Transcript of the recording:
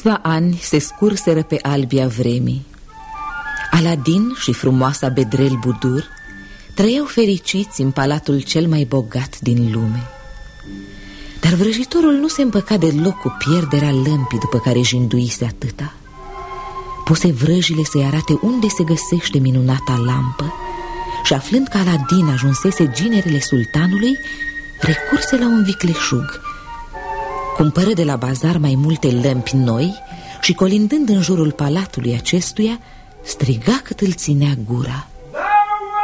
Câțiva ani se scurseră pe albia vremii. Aladin și frumoasa Bedrel Budur trăiau fericiți în palatul cel mai bogat din lume. Dar vrăjitorul nu se împăca deloc cu pierderea lămpii după care jinduise atâta. Puse vrăjile să-i arate unde se găsește minunata lampă și, aflând că Aladin ajunsese ginerele sultanului, recurse la un vicleșug. Cumpără de la bazar mai multe lămpi noi și, colindând în jurul palatului acestuia, striga cât îl ținea gura: